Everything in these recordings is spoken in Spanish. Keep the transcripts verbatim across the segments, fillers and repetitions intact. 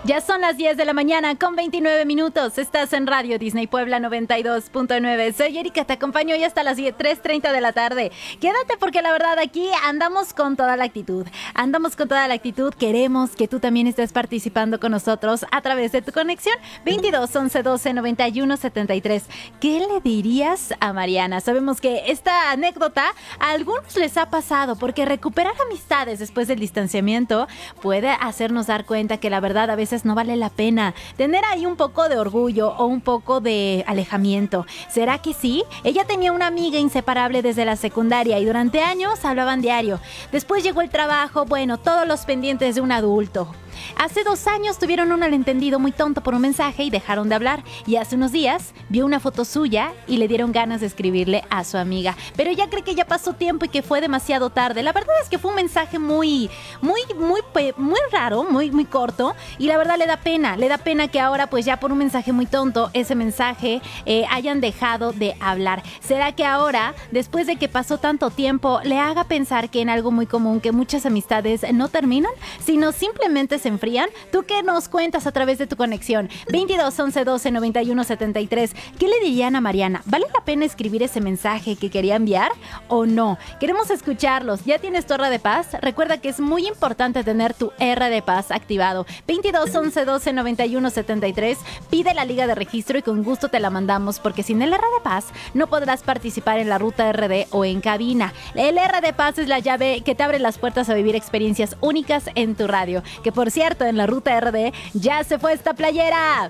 Ya son las diez de la mañana con veintinueve minutos. Estás en Radio Disney Puebla noventa y dos punto nueve. Soy Erika, te acompaño hoy hasta las tres treinta de la tarde. Quédate porque la verdad aquí andamos con toda la actitud. Andamos con toda la actitud. Queremos que tú también estés participando con nosotros a través de tu conexión veintidós once doce noventa y uno setenta y tres. ¿Qué le dirías a Mariana? Sabemos que esta anécdota a algunos les ha pasado porque recuperar amistades después del distanciamiento puede hacernos dar cuenta que la verdad a veces no vale la pena tener ahí un poco de orgullo o un poco de alejamiento. ¿Será que sí? Ella tenía una amiga inseparable desde la secundaria y durante años hablaban diario. Después llegó el trabajo, bueno, todos los pendientes de un adulto. Hace dos años tuvieron un malentendido muy tonto por un mensaje y dejaron de hablar. Y hace unos días vio una foto suya y le dieron ganas de escribirle a su amiga. Pero ella cree que ya pasó tiempo y que fue demasiado tarde. La verdad es que fue un mensaje muy, muy, muy, muy raro, muy, muy corto. Y la verdad le da pena, le da pena que ahora pues ya por un mensaje muy tonto, ese mensaje eh, hayan dejado de hablar. ¿Será que ahora, después de que pasó tanto tiempo, le haga pensar que en algo muy común, que muchas amistades no terminan, sino simplemente se enfrían? ¿Tú qué nos cuentas a través de tu conexión? veintidós once doce noventa y uno setenta y tres. ¿Qué le dirían a Mariana? ¿Vale la pena escribir ese mensaje que quería enviar o no? Queremos escucharlos. ¿Ya tienes tu R de Paz? Recuerda que es muy importante tener tu R de Paz activado. veintidós once doce noventa y uno setenta y tres. Pide la liga de registro y con gusto te la mandamos, porque sin el R de Paz no podrás participar en la ruta R D o en cabina. El R de Paz es la llave que te abre las puertas a vivir experiencias únicas en tu radio. Que por cierto, en la ruta R D ya se fue esta playera.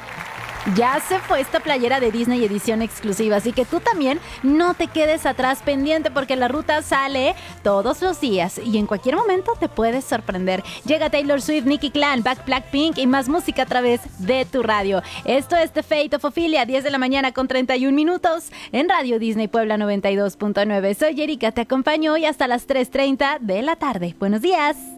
Ya se fue esta playera de Disney edición exclusiva, así que tú también no te quedes atrás pendiente porque la ruta sale todos los días y en cualquier momento te puedes sorprender. Llega Taylor Swift, Nicki Clan, Back Blackpink y más música a través de tu radio. Esto es The Fate of Ophelia, diez de la mañana con treinta y un minutos en Radio Disney Puebla noventa y dos punto nueve. Soy Erika, te acompaño hoy hasta las tres treinta de la tarde. Buenos días.